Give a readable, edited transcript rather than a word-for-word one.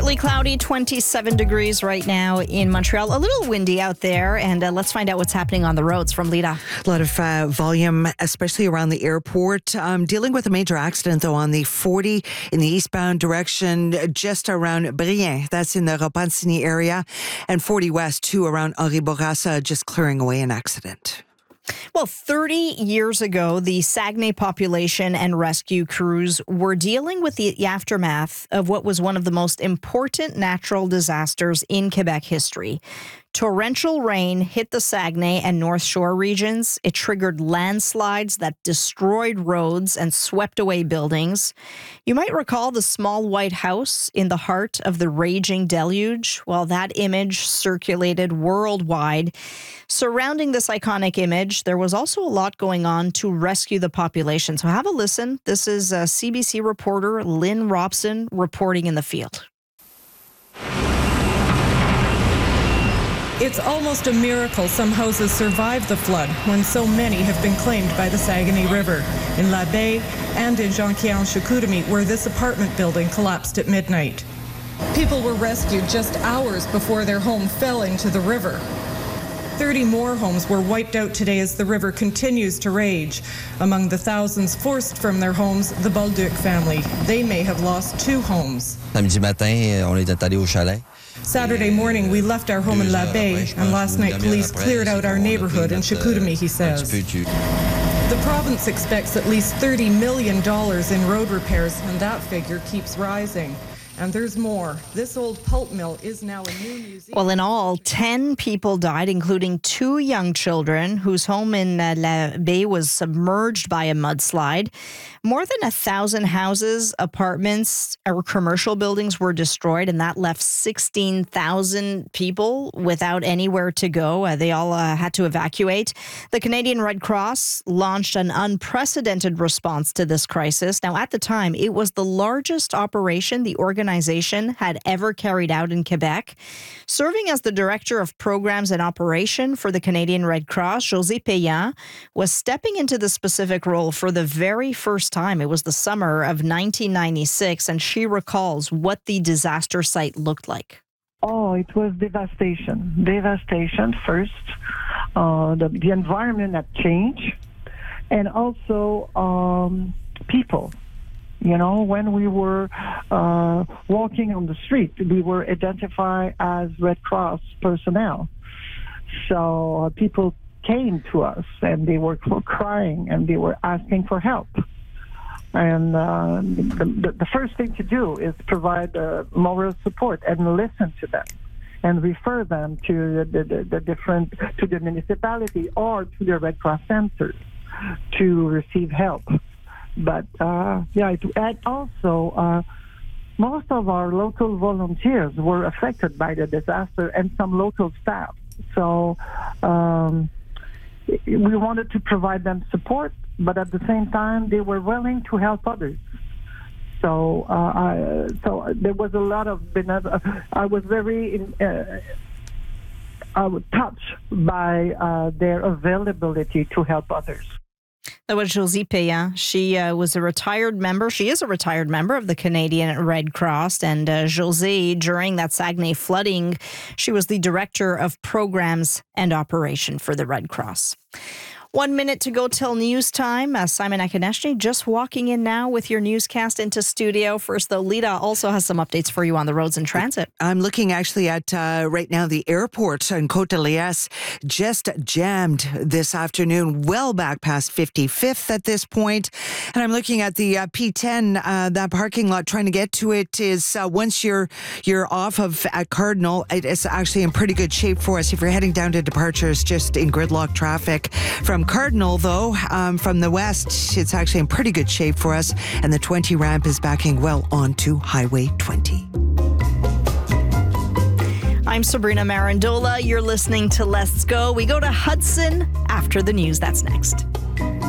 Partly cloudy, 27 degrees right now in Montreal. A little windy out there, and let's find out what's happening on the roads from Lita. A lot of volume, especially around the airport. Dealing with a major accident, though, on the 40 in the eastbound direction, just around Brien. That's in the Repentigny area. And 40 west, too, around Henri Bourassa, just clearing away an accident. Well, 30 years ago, the Saguenay population and rescue crews were dealing with the aftermath of what was one of the most important natural disasters in Quebec history. Torrential rain hit the Saguenay and North Shore regions. It triggered landslides that destroyed roads and swept away buildings. You might recall the small white house in the heart of the raging deluge. Well, that image circulated worldwide. Surrounding this iconic image, there was also a lot going on to rescue the population. So have a listen. This is CBC reporter Lynn Robson reporting in the field. It's almost a miracle some houses survived the flood when so many have been claimed by the Saguenay River. In La Baie and in Jonquière-en-Chicoutimi, where this apartment building collapsed at midnight. People were rescued just hours before their home fell into the river. 30 more homes were wiped out today as the river continues to rage. Among the thousands forced from their homes, the Bolduc family. They may have lost 2 homes. Samedi matin, on est allé au chalet. Saturday morning, we left our home in La Baie, and last night police cleared out our neighborhood in Chicoutimi, he says. The province expects at least $30 million in road repairs, and that figure keeps rising. And there's more. This old pulp mill is now a new museum. Well, in all, 10 people died, including 2 young children whose home in La Baie was submerged by a mudslide. More than 1,000 houses, apartments, or commercial buildings were destroyed, and that left 16,000 people without anywhere to go. They all had to evacuate. The Canadian Red Cross launched an unprecedented response to this crisis. Now, at the time, it was the largest operation the organization had ever carried out in Quebec. Serving as the Director of Programs and Operation for the Canadian Red Cross, Josée Payan was stepping into the specific role for the very first time. It was the summer of 1996, and she recalls what the disaster site looked like. Oh, it was devastation. Devastation first. The environment had changed, and also people. You know, when we were walking on the street, we were identified as Red Cross personnel. So people came to us and they were crying and they were asking for help. And the first thing to do is provide moral support and listen to them and refer them to the municipality or to the Red Cross centers to receive help. But and also most of our local volunteers were affected by the disaster and some local staff. So we wanted to provide them support, but at the same time, they were willing to help others. So there was a lot of I was very touched by their availability to help others. That was Josée Payan. She was a retired member. She is a retired member of the Canadian Red Cross. And Josée, during that Saguenay flooding, she was the Director of Programs and Operation for the Red Cross. 1 minute to go till news time. Simon Akineshny just walking in now with your newscast into studio. First, though, Lita also has some updates for you on the roads and transit. I'm looking actually at right now the airport in Côte-de-Liesse just jammed this afternoon, well back past 55th at this point. And I'm looking at the P10, that parking lot. Trying to get to it is once you're off of at Cardinal, it is actually in pretty good shape for us. If you're heading down to departures, just in gridlock traffic. From Cardinal, though, from the west, it's actually in pretty good shape for us. And the 20 ramp is backing well onto Highway 20. I'm Sabrina Marandola. You're listening to Let's Go. We go to Hudson after the news. That's next.